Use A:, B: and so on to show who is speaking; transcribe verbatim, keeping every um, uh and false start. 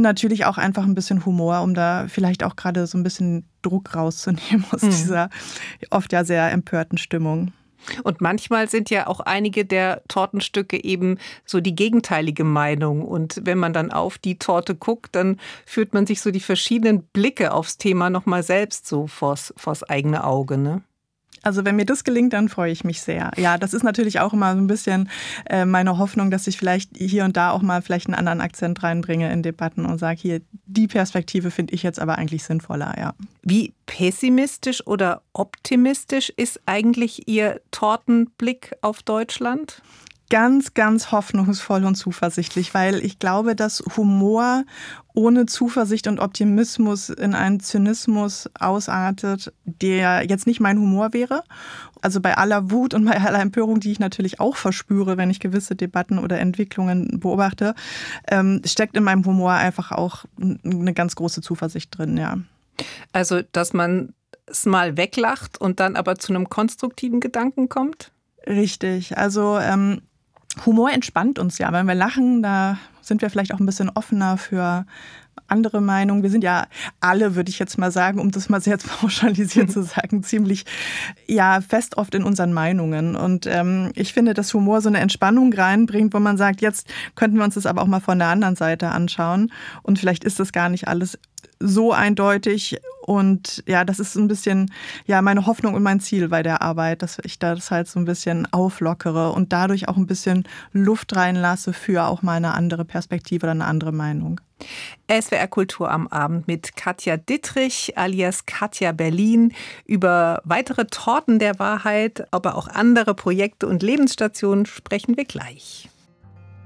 A: natürlich auch einfach ein bisschen Humor, um da vielleicht auch gerade so ein bisschen Druck rauszunehmen aus mhm. dieser oft ja sehr empörten Stimmung.
B: Und manchmal sind ja auch einige der Tortenstücke eben so die gegenteilige Meinung. Und wenn man dann auf die Torte guckt, dann führt man sich so die verschiedenen Blicke aufs Thema nochmal selbst so vors, vors eigene Auge, ne?
A: Also wenn mir das gelingt, dann freue ich mich sehr. Ja, das ist natürlich auch immer so ein bisschen äh, meine Hoffnung, dass ich vielleicht hier und da auch mal vielleicht einen anderen Akzent reinbringe in Debatten und sage, hier, die Perspektive finde ich jetzt aber eigentlich sinnvoller, ja.
B: Wie pessimistisch oder optimistisch ist eigentlich Ihr Tortenblick auf Deutschland?
A: Ganz, ganz hoffnungsvoll und zuversichtlich, weil ich glaube, dass Humor ohne Zuversicht und Optimismus in einen Zynismus ausartet, der jetzt nicht mein Humor wäre. Also bei aller Wut und bei aller Empörung, die ich natürlich auch verspüre, wenn ich gewisse Debatten oder Entwicklungen beobachte, ähm, steckt in meinem Humor einfach auch eine ganz große Zuversicht drin, ja.
B: Also, dass man es mal weglacht und dann aber zu einem konstruktiven Gedanken kommt?
A: Richtig, also ähm, Humor entspannt uns ja. Wenn wir lachen, da sind wir vielleicht auch ein bisschen offener für andere Meinungen. Wir sind ja alle, würde ich jetzt mal sagen, um das mal sehr pauschalisiert zu sagen, ziemlich ja fest oft in unseren Meinungen. Und ähm, ich finde, dass Humor so eine Entspannung reinbringt, wo man sagt, jetzt könnten wir uns das aber auch mal von der anderen Seite anschauen. Und vielleicht ist das gar nicht alles so eindeutig. Und ja, das ist ein bisschen ja meine Hoffnung und mein Ziel bei der Arbeit, dass ich das halt so ein bisschen auflockere und dadurch auch ein bisschen Luft reinlasse für auch mal eine andere Perspektive oder eine andere Meinung.
B: S W R Kultur am Abend mit Katja Dittrich alias Katja Berlin über weitere Torten der Wahrheit, aber auch andere Projekte und Lebensstationen sprechen wir gleich.